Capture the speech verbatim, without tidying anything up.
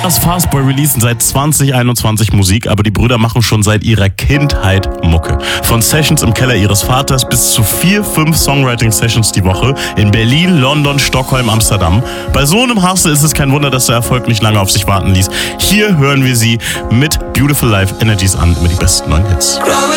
Das Fastboy releasen seit zwanzig einundzwanzig Musik, aber die Brüder machen schon seit ihrer Kindheit Mucke. Von Sessions im Keller ihres Vaters bis zu vier, fünf Songwriting-Sessions die Woche in Berlin, London, Stockholm, Amsterdam. Bei so einem Hustle ist es kein Wunder, dass der Erfolg nicht lange auf sich warten ließ. Hier hören wir sie mit Beautiful Life Energies an, mit die besten neuen Hits.